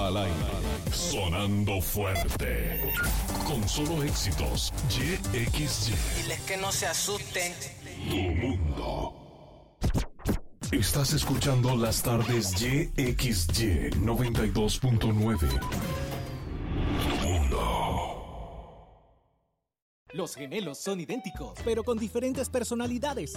al aire. Sonando fuerte. Con solo éxitos. YXY. Diles que no se asusten. Tu mundo. Estás escuchando las tardes YXY 92.9. Tu mundo. Los gemelos son idénticos, pero con diferentes personalidades.